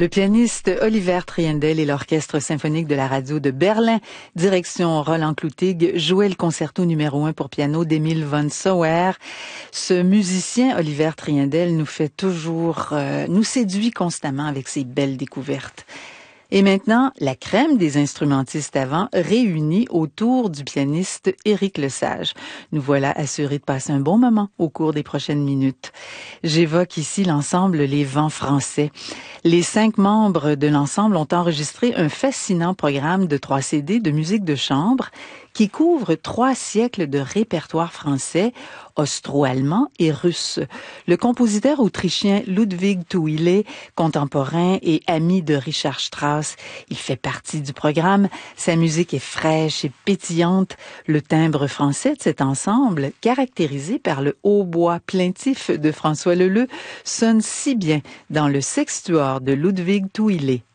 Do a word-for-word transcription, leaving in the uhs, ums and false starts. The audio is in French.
Le pianiste Oliver Triendel et l'Orchestre symphonique de la radio de Berlin, direction Roland Cloutig, jouaient le concerto numéro un pour piano d'Emile von Sauer. Ce musicien, Oliver Triendel, nous fait toujours, euh, nous séduit constamment avec ses belles découvertes. Et maintenant, la crème des instrumentistes avant réunis autour du pianiste Éric Lesage. Nous voilà assurés de passer un bon moment au cours des prochaines minutes. J'évoque ici l'ensemble Les Vents Français. Les cinq membres de l'ensemble ont enregistré un fascinant programme de trois C D de musique de chambre qui couvre trois siècles de répertoire français, austro-allemand et russe. Le compositeur autrichien Ludwig Thuille, contemporain et ami de Richard Strauss, il fait partie du programme. Sa musique est fraîche et pétillante. Le timbre français de cet ensemble, caractérisé par le hautbois plaintif de François Leleux, sonne si bien dans le sextuor de Ludwig Thuille.